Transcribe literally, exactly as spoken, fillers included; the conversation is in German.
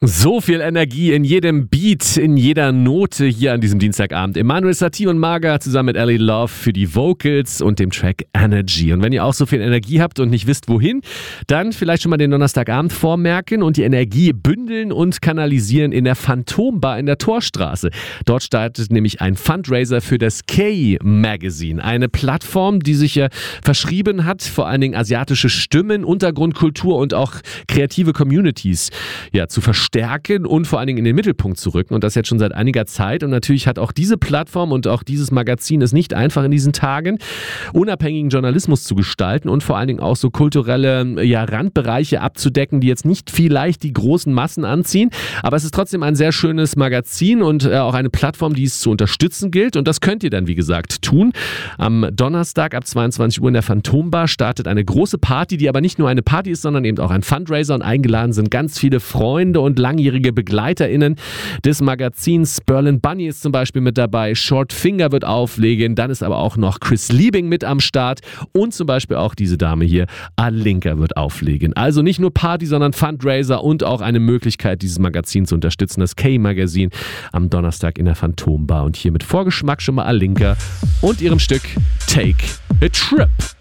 So viel Energie in jedem Beat, in jeder Note hier an diesem Dienstagabend. Emanuel Satie und Marga zusammen mit Ellie Love für die Vocals und dem Track Energy. Und wenn ihr auch so viel Energie habt und nicht wisst, wohin, dann vielleicht schon mal den Donnerstagabend vormerken und die Energie bündeln und kanalisieren in der Phantombar in der Torstraße. Dort startet nämlich ein Fundraiser für das K-Magazine. Eine Plattform, die sich ja verschrieben hat, vor allen Dingen asiatische Stimmen, Untergrundkultur und auch kreative Communities ja, zu verstehen. Stärken und vor allen Dingen in den Mittelpunkt zu rücken und das jetzt schon seit einiger Zeit und natürlich hat auch diese Plattform und auch dieses Magazin es nicht einfach in diesen Tagen, unabhängigen Journalismus zu gestalten und vor allen Dingen auch so kulturelle ja, Randbereiche abzudecken, die jetzt nicht vielleicht die großen Massen anziehen, aber es ist trotzdem ein sehr schönes Magazin und äh, auch eine Plattform, die es zu unterstützen gilt und das könnt ihr dann wie gesagt tun. Am Donnerstag ab zweiundzwanzig Uhr in der Phantombar startet eine große Party, die aber nicht nur eine Party ist, sondern eben auch ein Fundraiser und eingeladen sind ganz viele Freunde und langjährige BegleiterInnen des Magazins. Berlin Bunny ist zum Beispiel mit dabei, Short Finger wird auflegen, dann ist aber auch noch Chris Liebing mit am Start und zum Beispiel auch diese Dame hier, Alinka, wird auflegen. Also nicht nur Party, sondern Fundraiser und auch eine Möglichkeit, dieses Magazin zu unterstützen, das K-Magazin am Donnerstag in der Phantombar und hier mit Vorgeschmack schon mal Alinka und ihrem Stück Take a Trip.